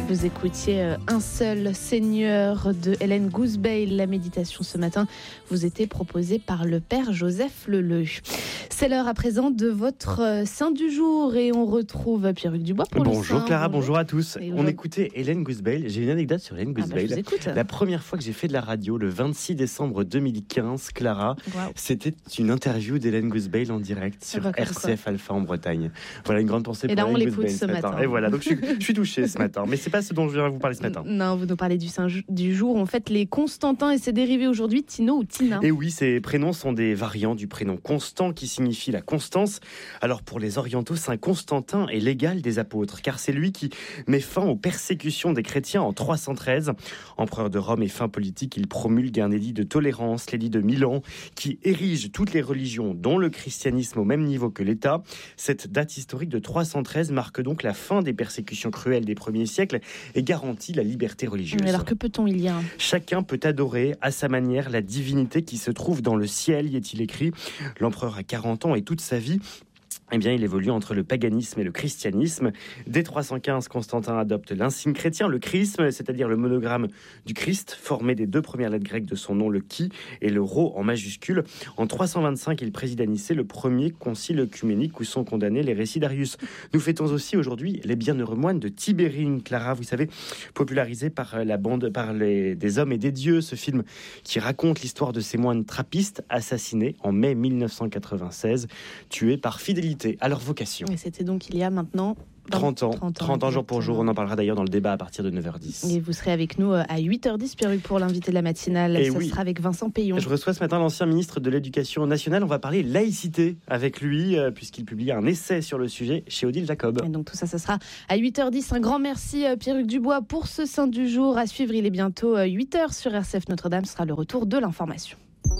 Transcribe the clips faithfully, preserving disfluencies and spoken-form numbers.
Vous écoutiez euh, Un seul Seigneur de Hélène Gousbeil. La méditation ce matin vous était proposée par le Père Joseph Leleu. C'est l'heure à présent de votre euh, Saint du jour et on retrouve Pierre-Hugues Dubois pour bonjour le Saint. Clara, bonjour, bonjour à tous. Et on écoutait Hélène Gousbeil. J'ai une anecdote sur Hélène Gousbeil. Ah bah, la première fois que j'ai fait de la radio, le vingt-six décembre deux mille quinze, Clara, wow. c'était une interview d'Hélène Gousbeil en direct sur bah, R C F quoi. Alpha en Bretagne. Voilà une grande pensée et pour là, Hélène on l'écoute Gousbeil ce matin. matin. Et voilà, donc je suis, je suis touché ce matin. Mais c'est pas ce dont je viens vous parler ce matin. Non, vous nous parlez du Saint du jour. On fête les Constantins et ses dérivés aujourd'hui, Tino ou Tina. Et oui, ces prénoms sont des variants du prénom Constant qui signifie la constance. Alors pour les orientaux, Saint Constantin est l'égal des apôtres, car c'est lui qui met fin aux persécutions des chrétiens en trois cent treize. Empereur de Rome et fin politique, il promulgue un édit de tolérance, l'édit de Milan, qui érige toutes les religions, dont le christianisme, au même niveau que l'État. Cette date historique de trois cent treize marque donc la fin des persécutions cruelles des premiers siècles et garantit la liberté religieuse. Alors que peut-on y lire ? Chacun peut adorer à sa manière la divinité qui se trouve dans le ciel, y est-il écrit. L'empereur a quarante ans et toute sa vie, eh bien, il évolue entre le paganisme et le christianisme. Dès trois cent quinze, Constantin adopte l'insigne chrétien, le chrisme, c'est-à-dire le monogramme du Christ, formé des deux premières lettres grecques de son nom, le chi et le rho en majuscule. En trois cent vingt-cinq, il préside à Nicée le premier concile œcuménique où sont condamnés les récits d'Arius. Nous fêtons aussi aujourd'hui les bienheureux moines de Tibérine, Clara, vous savez, popularisé par la bande, par les, des hommes et des dieux, ce film qui raconte l'histoire de ces moines trappistes assassinés en mai mille neuf cent quatre-vingt-seize, tués par fidélité à leur vocation. Et c'était donc il y a maintenant trente ans, trente ans, trente ans jour pour jour. On en parlera d'ailleurs dans le débat à partir de neuf heures dix. Et vous serez avec nous à huit heures dix, Pierre-Hugues, pour l'invité de la matinale. Et ça oui. sera avec Vincent Payon. Je reçois ce matin l'ancien ministre de l'Éducation nationale. On va parler laïcité avec lui, euh, puisqu'il publie un essai sur le sujet chez Odile Jacob. Et donc tout ça, ça sera à huit heures dix. Un grand merci Pierre-Hugues Dubois pour ce Saint du jour. À suivre, il est bientôt huit heures sur R C F Notre-Dame. Ce sera le retour de l'information.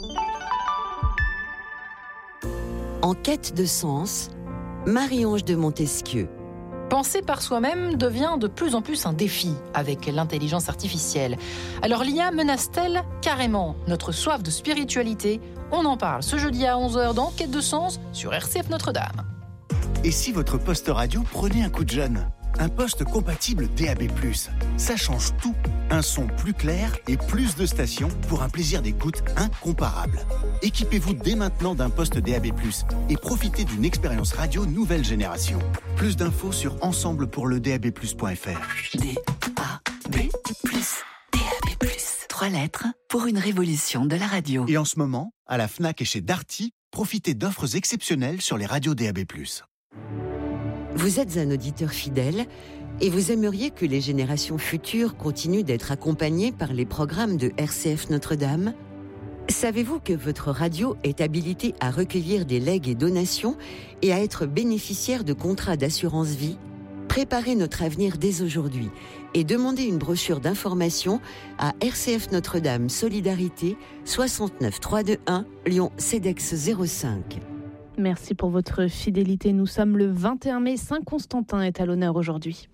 En quête de sens, Marie-Ange de Montesquieu. Penser par soi-même devient de plus en plus un défi avec l'intelligence artificielle. Alors l'I A menace-t-elle carrément notre soif de spiritualité ? On en parle ce jeudi à onze heures dans Quête de sens sur R C F Notre-Dame. Et si votre poste radio prenait un coup de jeune ? Un poste compatible D A B plus, ça change tout. Un son plus clair et plus de stations pour un plaisir d'écoute incomparable. Équipez-vous dès maintenant d'un poste D A B plus et profitez d'une expérience radio nouvelle génération. Plus d'infos sur ensemble pour le D A B plus point F R. D A B plus, D A B plus. Trois lettres pour une révolution de la radio. Et en ce moment, à la Fnac et chez Darty, profitez d'offres exceptionnelles sur les radios D A B plus. Vous êtes un auditeur fidèle et vous aimeriez que les générations futures continuent d'être accompagnées par les programmes de R C F Notre-Dame ? Savez-vous que votre radio est habilitée à recueillir des legs et donations et à être bénéficiaire de contrats d'assurance vie ? Préparez notre avenir dès aujourd'hui et demandez une brochure d'information à R C F Notre-Dame Solidarité soixante-neuf trois cent vingt-et-un Lyon Cedex zéro cinq. Merci pour votre fidélité. Nous sommes le vingt et un mai. Saint Constantin est à l'honneur aujourd'hui.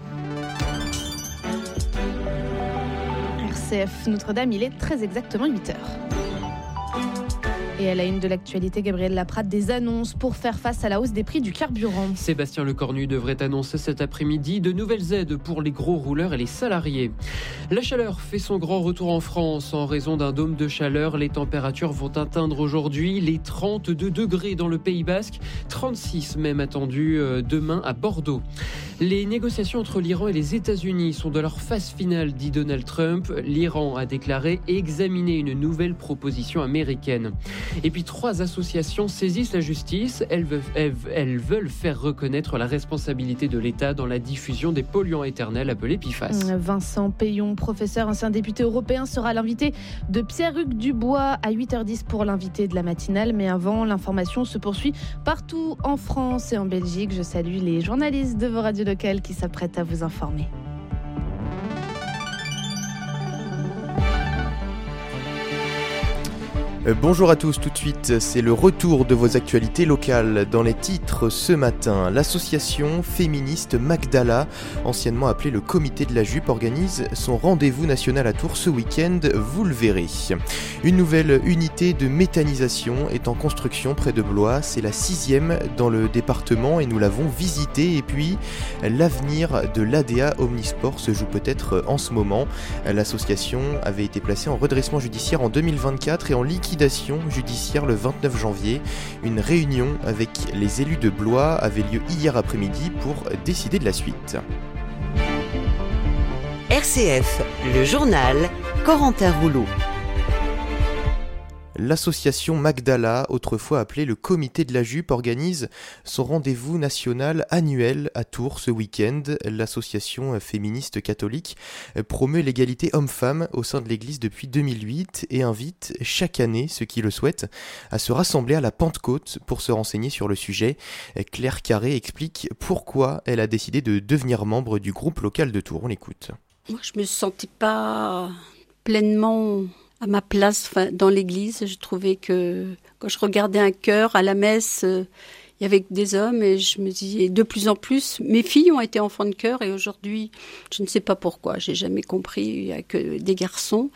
R C F Notre-Dame, il est très exactement huit heures. Et à la une de l'actualité, Gabriel Laprade, des annonces pour faire face à la hausse des prix du carburant. Sébastien Lecornu devrait annoncer cet après-midi de nouvelles aides pour les gros rouleurs et les salariés. La chaleur fait son grand retour en France. En raison d'un dôme de chaleur, les températures vont atteindre aujourd'hui les trente-deux degrés dans le Pays Basque, trente-six même attendus demain à Bordeaux. Les négociations entre l'Iran et les États-Unis sont de leur phase finale, dit Donald Trump. L'Iran a déclaré examiner une nouvelle proposition américaine. Et puis trois associations saisissent la justice. Elles veulent, elles, elles veulent faire reconnaître la responsabilité de l'État dans la diffusion des polluants éternels appelés P F A S. Vincent Payon, professeur, ancien député européen, sera l'invité de Pierre-Hugues Dubois à huit heures dix pour l'invité de la matinale. Mais avant, l'information se poursuit partout en France et en Belgique. Je salue les journalistes de vos radios locales qui s'apprêtent à vous informer. Bonjour à tous, tout de suite, c'est le retour de vos actualités locales. Dans les titres ce matin, l'association féministe Magdala, anciennement appelée le Comité de la Jupe, organise son rendez-vous national à Tours ce week-end, vous le verrez. Une nouvelle unité de méthanisation est en construction près de Blois, c'est la sixième dans le département et nous l'avons visitée. Et puis, l'avenir de l'A D A Omnisport se joue peut-être en ce moment. L'association avait été placée en redressement judiciaire en deux mille vingt-quatre et en liquidation judiciaire le vingt-neuf janvier. Une réunion avec les élus de Blois avait lieu hier après-midi pour décider de la suite. R C F, le journal, Corentin Rouleau. L'association Magdala, autrefois appelée le Comité de la Jupe, organise son rendez-vous national annuel à Tours ce week-end. L'association féministe catholique promeut l'égalité homme-femme au sein de l'Église depuis deux mille huit et invite chaque année ceux qui le souhaitent à se rassembler à la Pentecôte pour se renseigner sur le sujet. Claire Carré explique pourquoi elle a décidé de devenir membre du groupe local de Tours. On l'écoute. Moi, je me sentais pas pleinement à ma place dans l'église. Je trouvais que quand je regardais un chœur à la messe, euh, il y avait des hommes et je me disais de plus en plus, mes filles ont été enfants de chœur et aujourd'hui, je ne sais pas pourquoi, j'ai jamais compris, il n'y a que des garçons.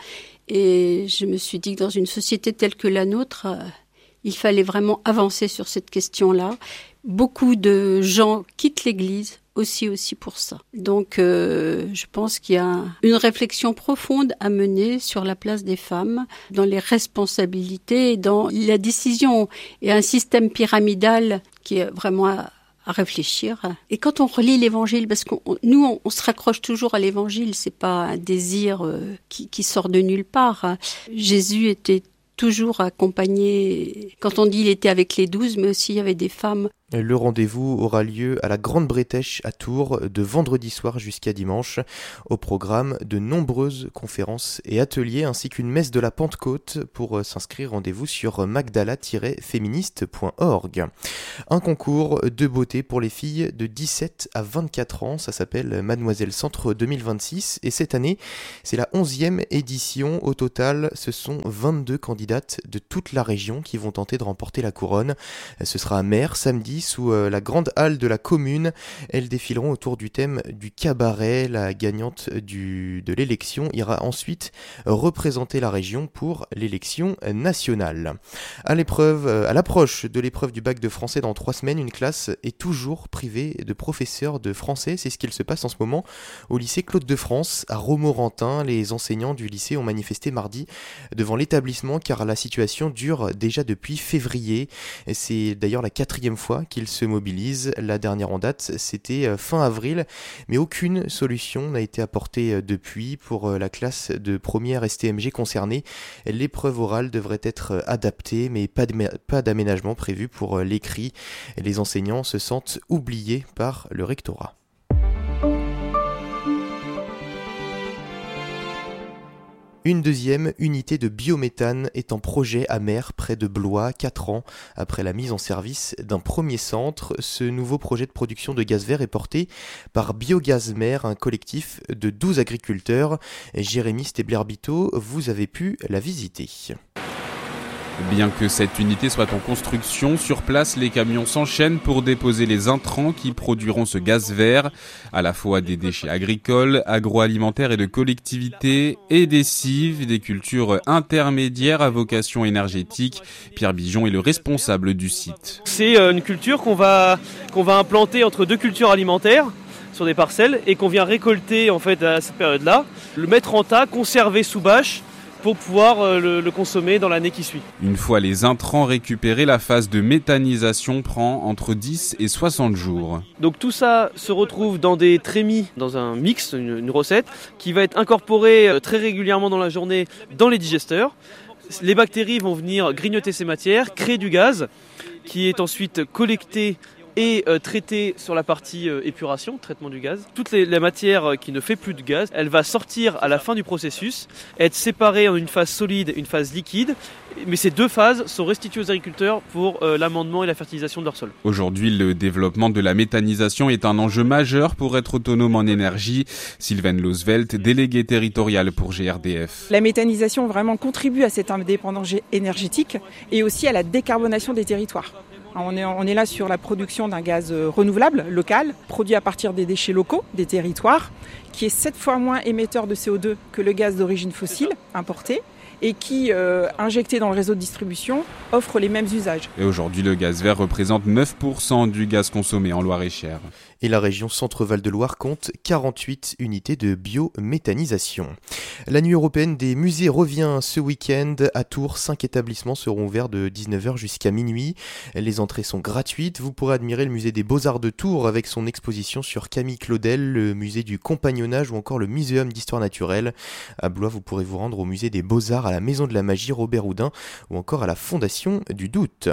Et je me suis dit que dans une société telle que la nôtre, euh, il fallait vraiment avancer sur cette question-là. Beaucoup de gens quittent l'église aussi aussi pour ça. Donc euh, je pense qu'il y a une réflexion profonde à mener sur la place des femmes dans les responsabilités, dans la décision et un système pyramidal qui est vraiment à, à réfléchir. Et quand on relit l'évangile, parce que nous on, on se raccroche toujours à l'évangile, c'est pas un désir euh, qui, qui sort de nulle part. Jésus était toujours accompagné, quand on dit il était avec les douze, mais aussi il y avait des femmes. Le rendez-vous aura lieu à la Grande Bretèche à Tours de vendredi soir jusqu'à dimanche. Au programme, de nombreuses conférences et ateliers ainsi qu'une messe de la Pentecôte. Pour s'inscrire, rendez-vous sur magdala tiret féministe point org. Un concours de beauté pour les filles de dix-sept à vingt-quatre ans. Ça s'appelle Mademoiselle Centre deux mille vingt-six. Et cette année, c'est la onzième édition. Au total, ce sont vingt-deux candidates de toute la région qui vont tenter de remporter la couronne. Ce sera à Mer, samedi, sous la grande halle de la commune. Elles défileront autour du thème du cabaret. La gagnante du, de l'élection ira ensuite représenter la région pour l'élection nationale. À l'épreuve, à l'approche de l'épreuve du bac de français dans trois semaines, une classe est toujours privée de professeurs de français. C'est ce qu'il se passe en ce moment au lycée Claude de France à Romorantin. Les enseignants du lycée ont manifesté mardi devant l'établissement car la situation dure déjà depuis février. C'est d'ailleurs la quatrième fois qu'ils se mobilisent. La dernière en date, c'était fin avril, mais aucune solution n'a été apportée depuis pour la classe de première S T M G concernée. L'épreuve orale devrait être adaptée, mais pas d'aménagement prévu pour l'écrit. Les enseignants se sentent oubliés par le rectorat. Une deuxième unité de biométhane est en projet à Mer, près de Blois, quatre ans après la mise en service d'un premier centre. Ce nouveau projet de production de gaz vert est porté par Biogaz Mer, un collectif de douze agriculteurs. Jérémy Stebler-Bito, vous avez pu la visiter. Bien que cette unité soit en construction, sur place, les camions s'enchaînent pour déposer les intrants qui produiront ce gaz vert, à la fois des déchets agricoles, agroalimentaires et de collectivités, et des cives, des cultures intermédiaires à vocation énergétique. Pierre Bijon est le responsable du site. C'est une culture qu'on va, qu'on va implanter entre deux cultures alimentaires sur des parcelles et qu'on vient récolter en fait à cette période-là, le mettre en tas, conserver sous bâche, pour pouvoir le, le consommer dans l'année qui suit. Une fois les intrants récupérés, la phase de méthanisation prend entre dix et soixante jours. Donc tout ça se retrouve dans des trémies, dans un mix, une, une recette, qui va être incorporée très régulièrement dans la journée dans les digesteurs. Les bactéries vont venir grignoter ces matières, créer du gaz, qui est ensuite collecté est euh, traitée sur la partie euh, épuration, traitement du gaz. Toute les, la matière qui ne fait plus de gaz, elle va sortir à la fin du processus, être séparée en une phase solide et une phase liquide. Mais ces deux phases sont restituées aux agriculteurs pour euh, l'amendement et la fertilisation de leur sol. Aujourd'hui, le développement de la méthanisation est un enjeu majeur pour être autonome en énergie. Sylvaine Losvelt, déléguée territoriale pour G R D F. La méthanisation vraiment contribue à cette indépendance énergétique et aussi à la décarbonation des territoires. On est, on est là sur la production d'un gaz renouvelable, local, produit à partir des déchets locaux, des territoires, qui est sept fois moins émetteur de C O deux que le gaz d'origine fossile importé, et qui, euh, injecté dans le réseau de distribution, offre les mêmes usages. Et aujourd'hui, le gaz vert représente neuf pour cent du gaz consommé en Loire-et-Cher. Et la région Centre-Val de Loire compte quarante-huit unités de biométhanisation. La nuit européenne des musées revient ce week-end. À Tours, cinq établissements seront ouverts de dix-neuf heures jusqu'à minuit. Les entrées sont gratuites. Vous pourrez admirer le musée des Beaux-Arts de Tours avec son exposition sur Camille Claudel, le musée du compagnonnage ou encore le muséum d'histoire naturelle. À Blois, vous pourrez vous rendre au musée des Beaux-Arts, à la Maison de la Magie Robert Houdin ou encore à la Fondation du Doute.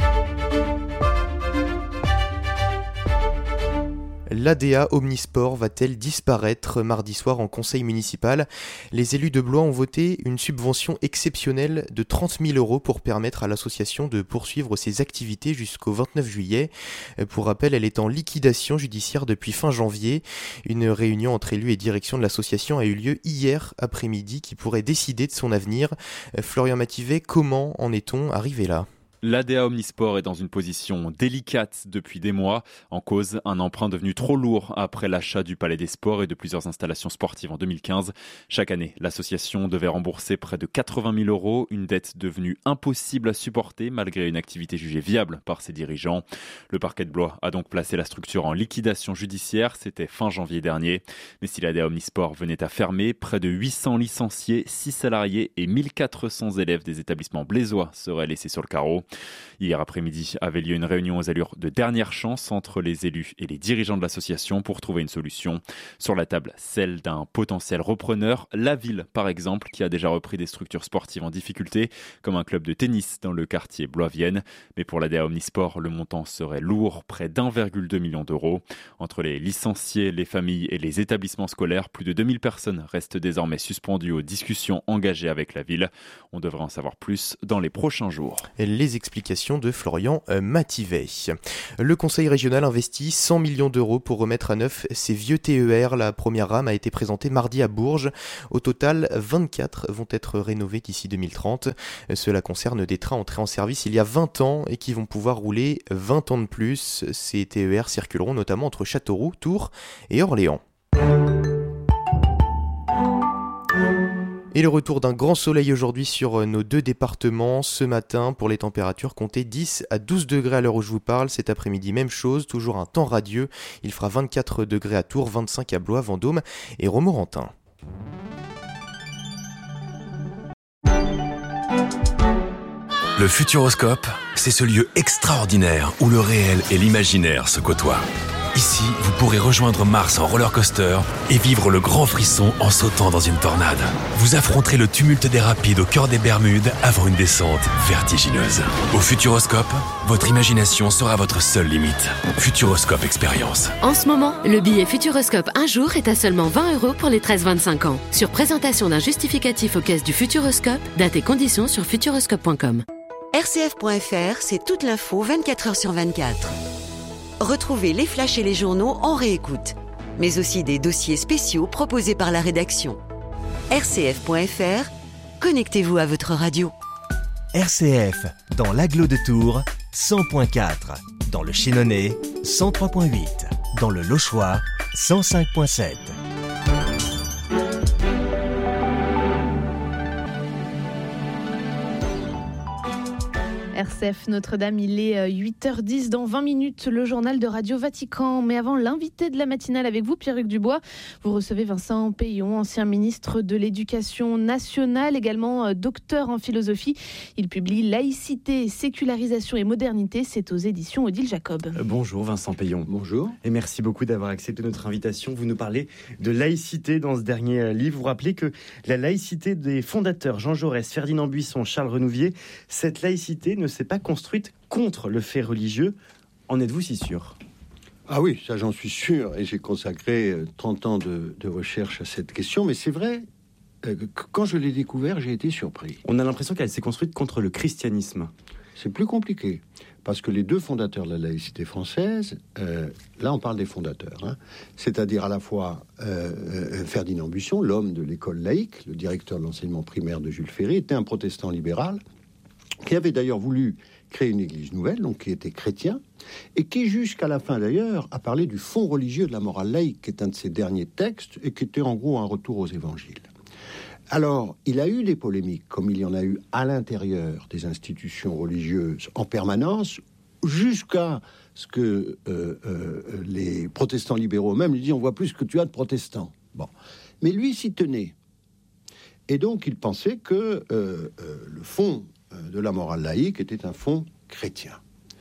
L'A D A Omnisport va-t-elle disparaître mardi soir en conseil municipal ? Les élus de Blois ont voté une subvention exceptionnelle de trente mille euros pour permettre à l'association de poursuivre ses activités jusqu'au vingt-neuf juillet. Pour rappel, elle est en liquidation judiciaire depuis fin janvier. Une réunion entre élus et direction de l'association a eu lieu hier après-midi qui pourrait décider de son avenir. Florian Mativet, comment en est-on arrivé là ? L'A D A Omnisport est dans une position délicate depuis des mois. En cause, un emprunt devenu trop lourd après l'achat du Palais des Sports et de plusieurs installations sportives en deux mille quinze. Chaque année, l'association devait rembourser près de quatre-vingt mille euros, une dette devenue impossible à supporter malgré une activité jugée viable par ses dirigeants. Le parquet de Blois a donc placé la structure en liquidation judiciaire, c'était fin janvier dernier. Mais si l'A D A Omnisport venait à fermer, près de huit cents licenciés, six salariés et mille quatre cents élèves des établissements blésois seraient laissés sur le carreau. Hier après-midi avait lieu une réunion aux allures de dernière chance entre les élus et les dirigeants de l'association pour trouver une solution. Sur la table, celle d'un potentiel repreneur, la ville par exemple, qui a déjà repris des structures sportives en difficulté, comme un club de tennis dans le quartier Blois-Vienne. Mais pour l'A D A Omnisport, le montant serait lourd, près d'un virgule deux million d'euros. Entre les licenciés, les familles et les établissements scolaires, plus de deux mille personnes restent désormais suspendues aux discussions engagées avec la ville. On devrait en savoir plus dans les prochains jours. Les explications de Florian Mativet. Le conseil régional investit cent millions d'euros pour remettre à neuf ses vieux T E R. La première rame a été présentée mardi à Bourges. Au total, vingt-quatre vont être rénovés d'ici deux mille trente. Cela concerne des trains entrés en service il y a vingt ans et qui vont pouvoir rouler vingt ans de plus. Ces T E R circuleront notamment entre Châteauroux, Tours et Orléans. Et le retour d'un grand soleil aujourd'hui sur nos deux départements. Ce matin, pour les températures, comptez dix à douze degrés à l'heure où je vous parle. Cet après-midi, même chose, toujours un temps radieux. Il fera vingt-quatre degrés à Tours, vingt-cinq à Blois, Vendôme et Romorantin. Le Futuroscope, c'est ce lieu extraordinaire où le réel et l'imaginaire se côtoient. Ici, vous pourrez rejoindre Mars en roller coaster et vivre le grand frisson en sautant dans une tornade. Vous affronterez le tumulte des rapides au cœur des Bermudes avant une descente vertigineuse. Au Futuroscope, votre imagination sera votre seule limite. Futuroscope Expérience. En ce moment, le billet Futuroscope un jour est à seulement vingt euros pour les treize vingt-cinq ans. Sur présentation d'un justificatif aux caisses du Futuroscope, date et conditions sur futuroscope point com. R C F point F R, c'est toute l'info vingt-quatre heures sur vingt-quatre. Retrouvez les flashs et les journaux en réécoute, mais aussi des dossiers spéciaux proposés par la rédaction. R C F point F R, connectez-vous à votre radio. R C F, dans l'Agglo de Tours, cent point quatre. Dans le Chénonais, cent trois point huit. Dans le Lochois, cent cinq point sept. R C F Notre-Dame, il est huit heures dix, dans vingt minutes, le journal de Radio Vatican. Mais avant, l'invité de la matinale avec vous, Pierre-Hugues Dubois. Vous recevez Vincent Peillon, ancien ministre de l'Éducation nationale, également docteur en philosophie. Il publie Laïcité, sécularisation et modernité. C'est aux éditions Odile Jacob. Bonjour Vincent Peillon. Bonjour. Et merci beaucoup d'avoir accepté notre invitation. Vous nous parlez de laïcité dans ce dernier livre. Vous rappelez que la laïcité des fondateurs Jean Jaurès, Ferdinand Buisson, Charles Renouvier, cette laïcité ne s'est pas construite contre le fait religieux. En êtes-vous si sûr ? Ah oui, ça j'en suis sûr, et j'ai consacré trente ans de, de recherche à cette question, mais c'est vrai, euh, que quand je l'ai découvert, j'ai été surpris. On a l'impression qu'elle s'est construite contre le christianisme. C'est plus compliqué, parce que les deux fondateurs de la laïcité française, euh, là on parle des fondateurs, hein, c'est-à-dire à la fois euh, euh, Ferdinand Buisson, l'homme de l'école laïque, le directeur de l'enseignement primaire de Jules Ferry, était un protestant libéral, qui avait d'ailleurs voulu créer une église nouvelle, donc qui était chrétien, et qui jusqu'à la fin d'ailleurs a parlé du fond religieux de la morale laïque, qui est un de ses derniers textes, et qui était en gros un retour aux évangiles. Alors, il a eu des polémiques, comme il y en a eu à l'intérieur des institutions religieuses en permanence, jusqu'à ce que euh, euh, les protestants libéraux eux-mêmes lui disent « on voit plus que tu as de protestants ». Bon. Mais lui s'y tenait. Et donc, il pensait que euh, euh, le fond de la morale laïque était un fond chrétien.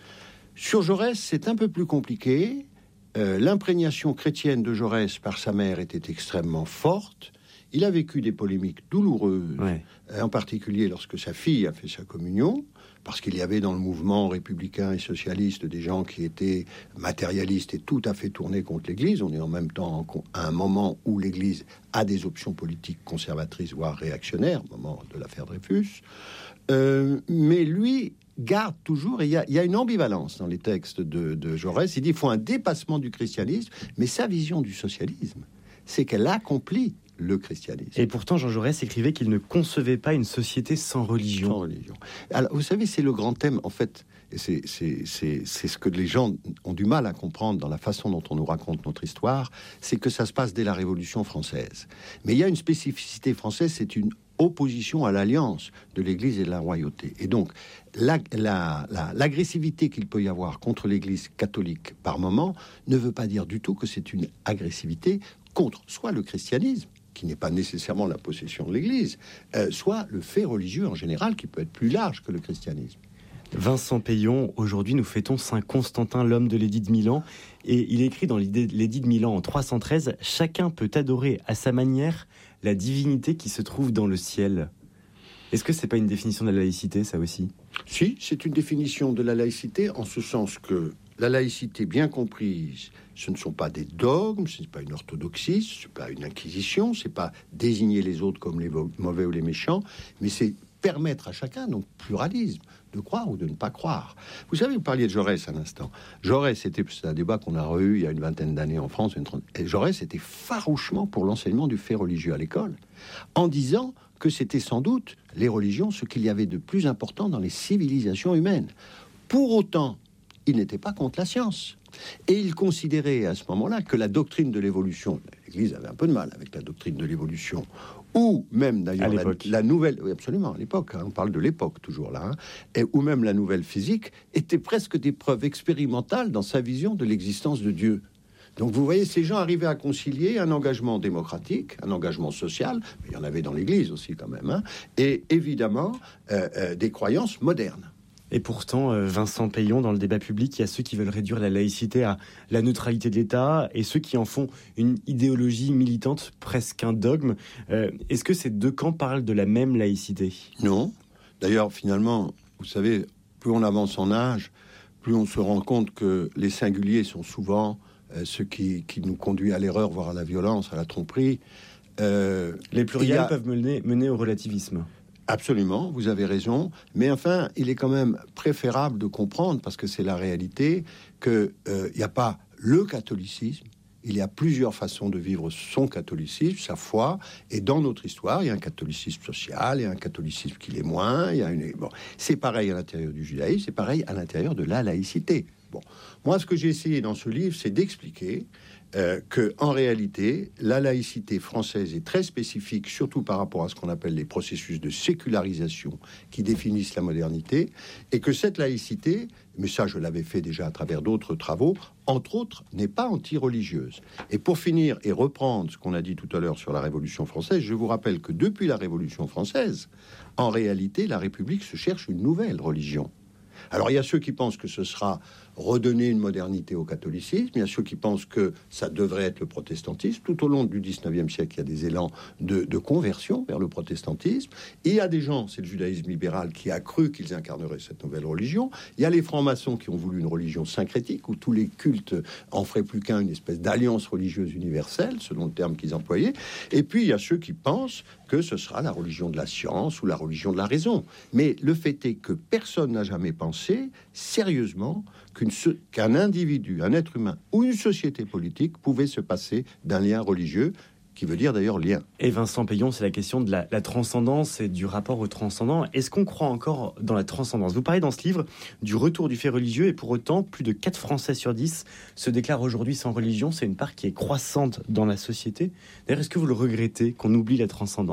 Sur Jaurès, c'est un peu plus compliqué. Euh, l'imprégnation chrétienne de Jaurès par sa mère était extrêmement forte. Il a vécu des polémiques douloureuses, ouais. En particulier lorsque sa fille a fait sa communion, parce qu'il y avait dans le mouvement républicain et socialiste des gens qui étaient matérialistes et tout à fait tournés contre l'Église. On est en même temps à un moment où l'Église a des options politiques conservatrices, voire réactionnaires, au moment de l'affaire Dreyfus. Euh, mais lui garde toujours, et il y, y a une ambivalence dans les textes de, de Jaurès. Il dit qu'il faut un dépassement du christianisme, mais sa vision du socialisme, c'est qu'elle accomplit le christianisme. Et pourtant, Jean Jaurès écrivait qu'il ne concevait pas une société sans religion. Sans religion. Alors, vous savez, c'est le grand thème, en fait, et c'est, c'est, c'est, c'est ce que les gens ont du mal à comprendre dans la façon dont on nous raconte notre histoire, c'est que ça se passe dès la Révolution française. Mais il y a une spécificité française, c'est une opposition à l'alliance de l'Église et de la royauté. Et donc, la, la, la, l'agressivité qu'il peut y avoir contre l'Église catholique par moment ne veut pas dire du tout que c'est une agressivité contre soit le christianisme, qui n'est pas nécessairement la possession de l'Église, euh, soit le fait religieux en général, qui peut être plus large que le christianisme. Vincent Payon, aujourd'hui nous fêtons Saint Constantin, l'homme de l'édit de Milan, et il écrit dans l'édit de Milan en trois cent treize « Chacun peut adorer à sa manière la divinité qui se trouve dans le ciel ». Est-ce que c'est pas une définition de la laïcité, ça aussi ? Si, c'est une définition de la laïcité, en ce sens que la laïcité bien comprise, ce ne sont pas des dogmes, ce n'est pas une orthodoxie, ce n'est pas une inquisition, ce n'est pas désigner les autres comme les mauvais ou les méchants, mais c'est permettre à chacun, donc pluralisme, de croire ou de ne pas croire. Vous savez, vous parliez de Jaurès un instant. Jaurès, c'était, c'est un débat qu'on a eu il y a une vingtaine d'années en France. Une trente... Et Jaurès était farouchement pour l'enseignement du fait religieux à l'école, en disant que c'était sans doute les religions ce qu'il y avait de plus important dans les civilisations humaines. Pour autant, il n'était pas contre la science. Et il considérait à ce moment-là que la doctrine de l'évolution, l'Église avait un peu de mal avec la doctrine de l'évolution, ou même d'ailleurs la, la nouvelle, oui absolument à l'époque, hein, on parle de l'époque toujours là, hein, et, ou même la nouvelle physique, étaient presque des preuves expérimentales dans sa vision de l'existence de Dieu. Donc vous voyez, ces gens arrivaient à concilier un engagement démocratique, un engagement social, mais il y en avait dans l'Église aussi quand même, hein, et évidemment euh, euh, des croyances modernes. Et pourtant, Vincent Payon, dans le débat public, il y a ceux qui veulent réduire la laïcité à la neutralité de l'État et ceux qui en font une idéologie militante, presque un dogme. Euh, est-ce que ces deux camps parlent de la même laïcité ? Non. D'ailleurs, finalement, vous savez, plus on avance en âge, plus on se rend compte que les singuliers sont souvent euh, ce qui, qui nous conduit à l'erreur, voire à la violence, à la tromperie. Euh, les pluriels a... peuvent mener, mener au relativisme. Absolument, vous avez raison. Mais enfin, il est quand même préférable de comprendre, parce que c'est la réalité, qu'il n'y euh, a pas le catholicisme. Il y a plusieurs façons de vivre son catholicisme, sa foi. Et dans notre histoire, il y a un catholicisme social, il y a un catholicisme qui l'est moins. Il y a une... bon, c'est pareil à l'intérieur du judaïsme, c'est pareil à l'intérieur de la laïcité. Bon, moi, ce que j'ai essayé dans ce livre, c'est d'expliquer euh, que, en réalité, la laïcité française est très spécifique, surtout par rapport à ce qu'on appelle les processus de sécularisation qui définissent la modernité, et que cette laïcité, mais ça, je l'avais fait déjà à travers d'autres travaux, entre autres, n'est pas anti-religieuse. Et pour finir et reprendre ce qu'on a dit tout à l'heure sur la Révolution française, je vous rappelle que depuis la Révolution française, en réalité, la République se cherche une nouvelle religion. Alors, il y a ceux qui pensent que ce sera redonner une modernité au catholicisme, il y a ceux qui pensent que ça devrait être le protestantisme. Tout au long du dix-neuvième siècle, il y a des élans de, de conversion vers le protestantisme. Et il y a des gens, c'est le judaïsme libéral, qui a cru qu'ils incarneraient cette nouvelle religion. Il y a les francs-maçons qui ont voulu une religion syncrétique, où tous les cultes en feraient plus qu'un, une espèce d'alliance religieuse universelle, selon le terme qu'ils employaient. Et puis, il y a ceux qui pensent que ce sera la religion de la science ou la religion de la raison. Mais le fait est que personne n'a jamais pensé, sérieusement, qu'une, qu'un individu, un être humain ou une société politique pouvait se passer d'un lien religieux, qui veut dire d'ailleurs lien. Et Vincent Payon, c'est la question de la, la transcendance et du rapport au transcendant. Est-ce qu'on croit encore dans la transcendance ? Vous parlez dans ce livre du retour du fait religieux, et pour autant, plus de quatre Français sur dix se déclarent aujourd'hui sans religion. C'est une part qui est croissante dans la société. D'ailleurs, est-ce que vous le regrettez qu'on oublie la transcendance ?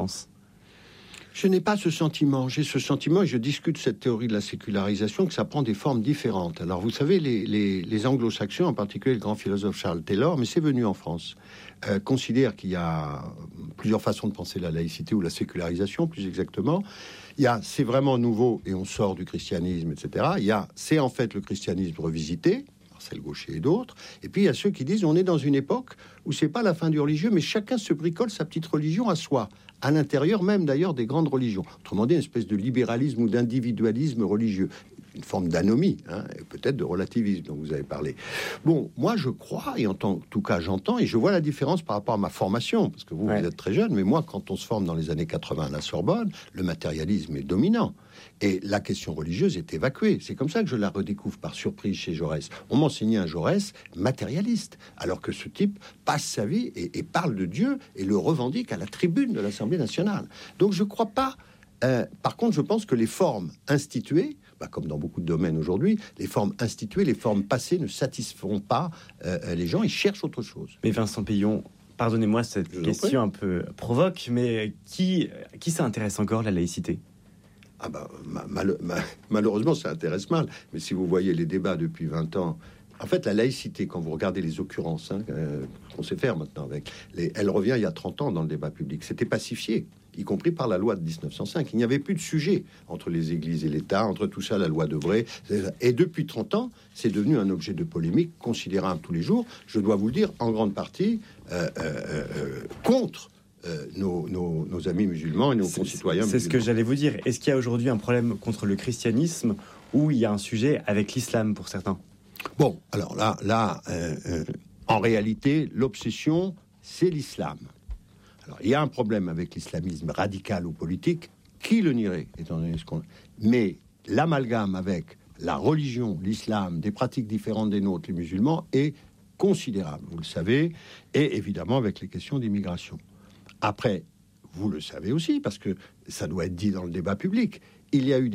Je n'ai pas ce sentiment. J'ai ce sentiment, et je discute cette théorie de la sécularisation, que ça prend des formes différentes. Alors, vous savez, les, les, les anglo-saxons, en particulier le grand philosophe Charles Taylor, mais c'est venu en France, euh, considère qu'il y a plusieurs façons de penser la laïcité, ou la sécularisation, plus exactement. Il y a, c'est vraiment nouveau, et on sort du christianisme, et cetera. Il y a, c'est en fait le christianisme revisité, Marcel Gauchet et d'autres. Et puis, il y a ceux qui disent, on est dans une époque où c'est pas la fin du religieux, mais chacun se bricole sa petite religion à soi, à l'intérieur même d'ailleurs des grandes religions. Autrement dit, une espèce de libéralisme ou d'individualisme religieux. Une forme d'anomie, hein, et peut-être de relativisme dont vous avez parlé. Bon, moi je crois, et en tant, tout cas j'entends, et je vois la différence par rapport à ma formation, parce que vous, ouais. vous êtes très jeune, mais moi, quand on se forme dans les années quatre-vingts à la Sorbonne, le matérialisme est dominant. Et la question religieuse est évacuée. C'est comme ça que je la redécouvre par surprise chez Jaurès. On m'enseignait un Jaurès matérialiste, alors que ce type passe sa vie et, et parle de Dieu et le revendique à la tribune de l'Assemblée nationale. Donc je ne crois pas. Euh, par contre, je pense que les formes instituées, bah, comme dans beaucoup de domaines aujourd'hui, les formes instituées, les formes passées ne satisferont pas euh, les gens. Ils cherchent autre chose. Mais Vincent Payon, pardonnez-moi cette je question un peu provoque, mais qui, qui ça intéresse encore, la laïcité ? Ah bah, mal, mal, malheureusement, ça intéresse mal. Mais si vous voyez les débats depuis vingt ans, en fait, la laïcité, quand vous regardez les occurrences, hein, euh, qu'on sait faire maintenant avec, les, elle revient il y a trente ans dans le débat public. C'était pacifié, y compris par la loi de dix-neuf cent cinq. Il n'y avait plus de sujet entre les églises et l'État, entre tout ça, la loi Debré. Et depuis trente ans, c'est devenu un objet de polémique considérable tous les jours. Je dois vous le dire, en grande partie, euh, euh, euh, contre Euh, nos, nos, nos amis musulmans et nos c'est, concitoyens c'est musulmans. Ce que j'allais vous dire. Est-ce qu'il y a aujourd'hui un problème contre le christianisme, ou il y a un sujet avec l'islam pour certains ? Bon, alors là, là euh, euh, en réalité, l'obsession, c'est l'islam. Alors, il y a un problème avec l'islamisme radical ou politique. Qui le nierait, étant donné ce qu'on... Mais l'amalgame avec la religion, l'islam, des pratiques différentes des nôtres, les musulmans, est considérable, vous le savez, et évidemment avec les questions d'immigration. Après, vous le savez aussi, parce que ça doit être dit dans le débat public, il y a eu des